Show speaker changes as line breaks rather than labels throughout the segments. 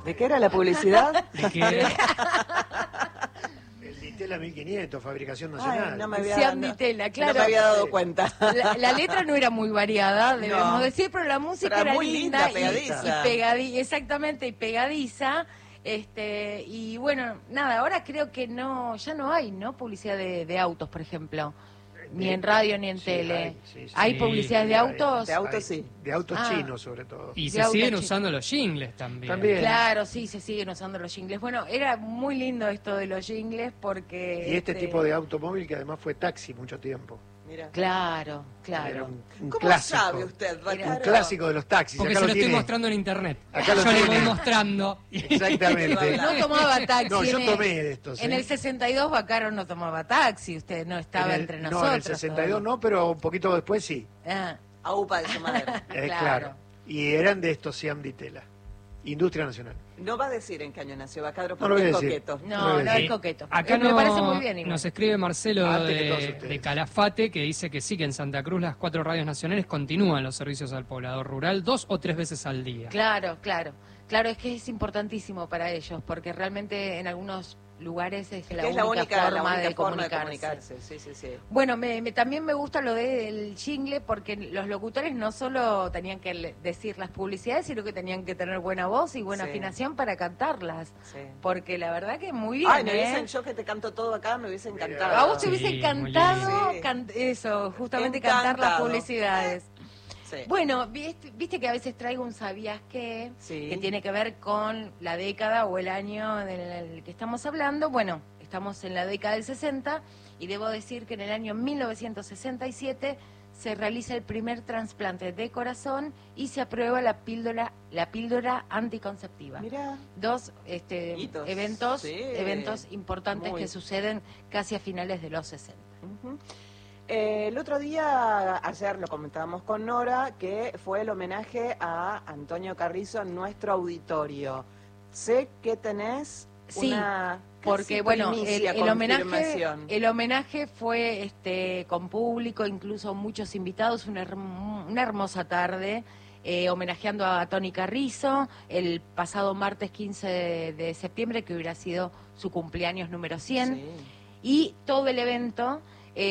¿De qué era la publicidad?
¿De qué?
El Ditela 1500, fabricación nacional.
Ay, no me había,
Sean
no,
Ditela, claro.
no me había dado cuenta.
La letra no era muy variada, debemos
No.
decir, pero la música
Pero
era
muy linda,
y
pegadiza.
exactamente, y pegadiza. Y bueno, nada, ahora creo que ya no hay, ¿no? Publicidad de autos, por ejemplo. Ni en radio ni en
Sí,
tele.
sí.
¿Hay publicidad de autos?
De autos sí.
De autos
Ah.
chinos, sobre todo.
Y
De
se
autos
siguen
chicos.
usando los jingles también.
También.
Claro, sí, se siguen usando los jingles. Bueno, era muy lindo esto de los jingles porque...
Y este tipo de automóvil que además fue taxi mucho tiempo.
Mira.
Claro,
Era
claro.
un
¿Cómo
clásico.
sabe usted,
Un
Bacaro?
clásico de los taxis.
Porque
Acá
se lo
lo
estoy
tiene.
mostrando en internet.
Acá lo
Yo le voy
tiene.
mostrando.
Exactamente.
No tomaba taxi.
No, yo tomé de estos.
En el 62 Bacaro no tomaba taxi, usted no estaba entre nosotros.
No, en el 62 no, pero un poquito después sí.
Ah,
Aupa de su madre.
Claro.
Y eran de estos Siam Ditela. Industria Nacional.
No va a decir en qué año nació Bacadro
No lo
porque
voy
es
a decir.
coqueto.
no, no
Sí.
es coqueto.
Acá
Me parece muy bien. igual.
nos escribe Marcelo
Antes que todos
de
ustedes.
Calafate, que dice que sí, que en Santa Cruz las 4 radios nacionales continúan los servicios al poblador rural 2 o 3 veces al día.
Claro, claro. Claro, es que es importantísimo para ellos, porque realmente en algunos lugares es la única forma de comunicarse.
Sí, sí, sí.
Bueno, también me gusta lo del jingle porque los locutores no solo tenían que decir las publicidades, sino que tenían que tener buena voz y buena
Sí.
afinación para cantarlas.
Sí.
Porque la verdad que muy bien,
Ay, me
¿eh?
hubiesen, yo que te canto todo acá, me hubiese encantado.
A vos te
Sí,
hubiese
muy
encantado
lindo.
eso, justamente cantar las
Encantado.
publicidades.
Sí.
Bueno, viste que a veces traigo un ¿sabías qué?
Sí.
Que tiene que ver con la década o el año del que estamos hablando. Bueno, estamos en la década del 60 y debo decir que en el año 1967 se realiza el primer trasplante de corazón y se aprueba la píldora anticonceptiva.
Mirá.
Dos
Hitos,
eventos
sí.
importantes
Muy.
que suceden casi a finales de los 60.
Ujú. El otro día, ayer lo comentábamos con Nora, que fue el homenaje a Antonio Carrizo en nuestro auditorio. Sé que tenés
Sí,
una
porque
casi
bueno,
primicia, confirmación.
el homenaje fue con público, incluso muchos invitados, una hermosa tarde. Homenajeando a Tony Carrizo el pasado martes 15 de septiembre, que hubiera sido su cumpleaños número 100,
Sí.
y todo el evento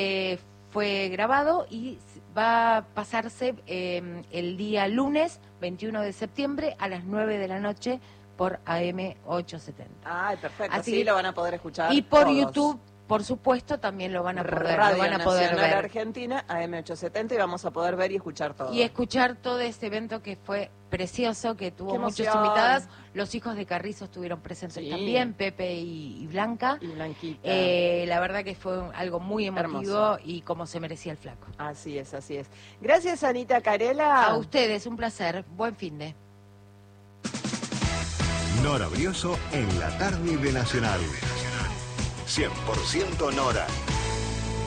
fue grabado y va a pasarse el día lunes 21 de septiembre a las 9 de la noche por AM 870.
Ay, perfecto,
Así
sí,
que-
lo van a poder escuchar
Y por
todos.
YouTube, por supuesto, también lo van a poder,
Radio
lo van a poder
Nacional
ver.
Argentina, AM870, y vamos a poder ver y escuchar todo.
Y escuchar todo este evento que fue precioso, que tuvo
Qué
muchas
emoción.
invitadas. Los hijos de Carrizo estuvieron presentes
Sí.
también, Pepe y Blanca.
Y Blanquita.
La verdad que fue algo muy emotivo
Hermoso.
y como se merecía el flaco.
Así es, así es. Gracias, Anita Carela.
A ustedes, un placer. Buen fin de.
Nora Brioso en la tarde de Nacional. 100% Nora.